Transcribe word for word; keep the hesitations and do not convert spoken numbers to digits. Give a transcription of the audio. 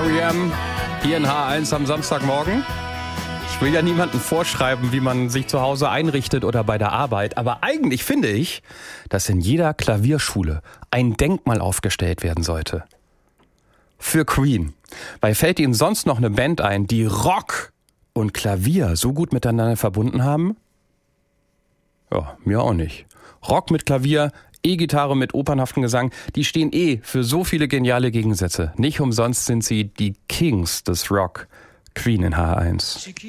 R E M hier in H eins am Samstagmorgen. Ich will ja niemandem vorschreiben, wie man sich zu Hause einrichtet oder bei der Arbeit, aber eigentlich finde ich, dass in jeder Klavierschule ein Denkmal aufgestellt werden sollte. Für Queen. Weil fällt Ihnen sonst noch eine Band ein, die Rock und Klavier so gut miteinander verbunden haben? Ja, mir auch nicht. Rock mit Klavier, E-Gitarre mit opernhaftem Gesang, die stehen eh für so viele geniale Gegensätze. Nicht umsonst sind sie die Kings des Rock. Queen in H eins.